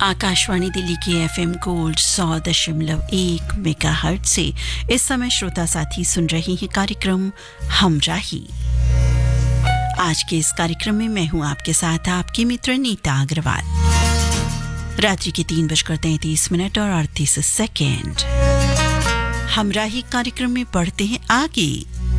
आकाशवाणी दिल्ली के FM gold 100.1 megahertz से इस समय श्रोता साथी सुन रही हैं कार्यक्रम हमराही। आज के इस कार्यक्रम में मैं हूं आपके साथ आपकी मित्र नीता अग्रवाल। रात्रि के 3:33 और 38 सेकेंड। हमराही कार्यक्रम में बढ़ते हैं आगे।